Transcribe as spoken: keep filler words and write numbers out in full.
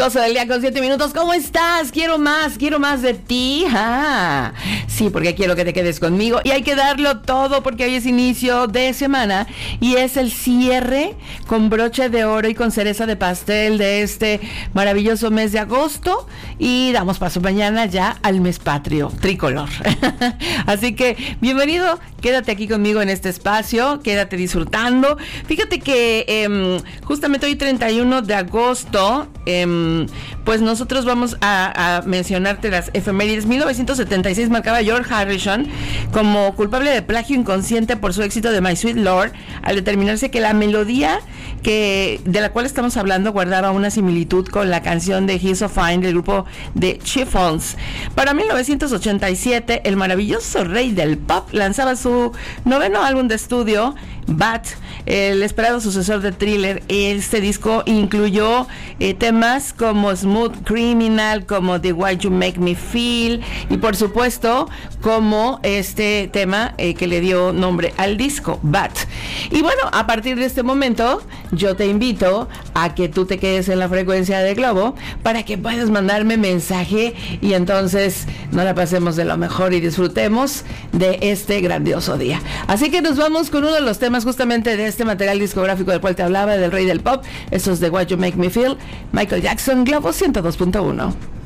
doce del día con siete minutos. ¿Cómo estás? Quiero más, quiero más de ti. Ah, sí, porque quiero que te quedes conmigo. Y hay que darlo todo porque hoy es inicio de semana y es el cierre con broche de oro y con cereza de pastel de este maravilloso mes de agosto. Y damos paso mañana ya al mes patrio tricolor. Así que bienvenido, quédate aquí conmigo en este espacio, quédate disfrutando. Fíjate que eh, justamente hoy treinta y uno de agosto, eh, pues nosotros vamos a, a mencionarte las efemérides. mil novecientos setenta y seis marcaba George Harrison como culpable de plagio inconsciente por su éxito de My Sweet Lord, al determinarse que la melodía que de la cual estamos hablando guardaba una similitud con la canción de He's So Fine del grupo de Chiffons. Para mil novecientos ochenta y siete, el maravilloso rey del pop lanzaba su noveno álbum de estudio, Bat, el esperado sucesor de Thriller. Este disco incluyó eh, temas como Smooth Criminal, como The Way You Make Me Feel y por supuesto como este tema eh, que le dio nombre al disco, Bat. Y bueno, a partir de este momento yo te invito a que tú te quedes en la frecuencia de Globo para que puedas mandarme mensaje y entonces nos la pasemos de lo mejor y disfrutemos de este grandioso día. Así que nos vamos con uno de los temas justamente de este material discográfico del cual te hablaba, del rey del pop. Esto es The Way You Make Me Feel, Michael Jackson, Globo ciento dos punto uno.